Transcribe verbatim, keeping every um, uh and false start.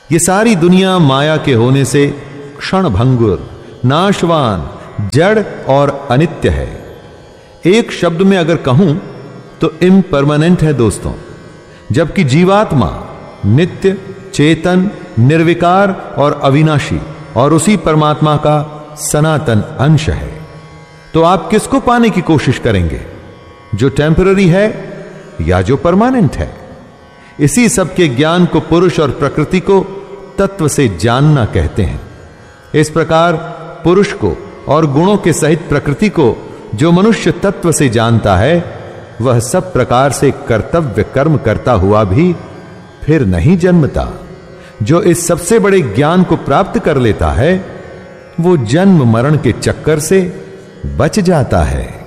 ये सारी दुनिया माया के होने से क्षण भंगुर, नाशवान, जड़ और अनित्य है। एक शब्द में अगर कहूं तो इम्परमानेंट है दोस्तों, जबकि जीवात्मा नित्य, चेतन, निर्विकार और अविनाशी और उसी परमात्मा का सनातन अंश है। तो आप किसको पाने की कोशिश करेंगे, जो टेम्पररी है या जो परमानेंट है? इसी सबके ज्ञान को पुरुष और प्रकृति को तत्व से जानना कहते हैं। इस प्रकार पुरुष को और गुणों के सहित प्रकृति को जो मनुष्य तत्व से जानता है, वह सब प्रकार से कर्तव्य कर्म करता हुआ भी फिर नहीं जन्मता। जो इस सबसे बड़े ज्ञान को प्राप्त कर लेता है, वो जन्म मरण के चक्कर से बच जाता है।